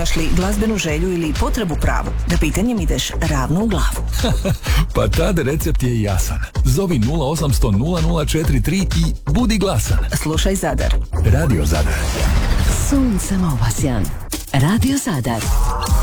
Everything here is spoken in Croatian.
Imaš li glazbenu želju ili potrebu pravu? Da pitanjem ideš ravno u glavu. Pa tad recept je jasan. Zovi 0800 0043 i budi glasan. Slušaj Zadar. Radio Zadar. Suncem obasjan. Radio Zadar.